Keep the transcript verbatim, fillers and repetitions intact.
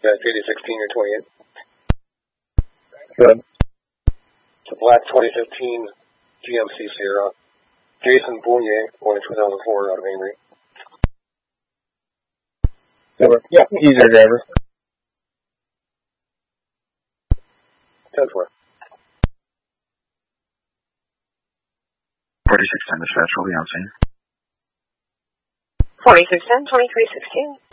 That's eighty sixteen or twenty-eight. Good. It's a black twenty fifteen G M C Sierra. Jason Bournier, born in two thousand four, out of Angry. Over. Yeah, he's your driver. ten four. forty-six ten dispatch, will be on scene. forty-six ten, twenty-three sixteen.